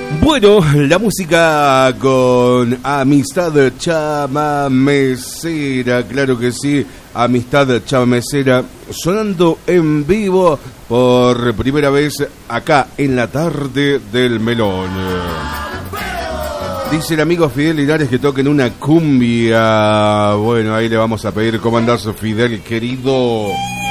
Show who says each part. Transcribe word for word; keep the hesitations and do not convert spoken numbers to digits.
Speaker 1: Bueno, la música con Amistad Chamamecera, claro que sí, Amistad Chamamecera, sonando en vivo por primera vez acá en la tarde del melón. Dice el amigo Fidel Linares que toquen una cumbia. Bueno, ahí le vamos a pedir. ¿Cómo andás, Fidel, querido?